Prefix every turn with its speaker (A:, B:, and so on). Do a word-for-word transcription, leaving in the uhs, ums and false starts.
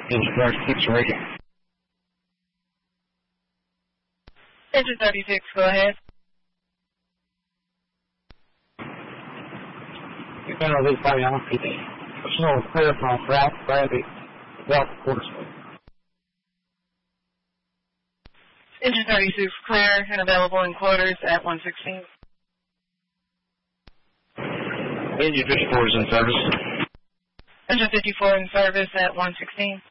A: Engine guard keeps radio.
B: Engine thirty-six, go ahead.
A: You're going to leave by on P D. Personal clear from Ralph Bradley, Ralph Quartersville.
B: Engine thirty-six, clear and available in quarters at one sixteen.
A: Engine fifty-four is in service.
B: Engine fifty-four in service at one sixteen.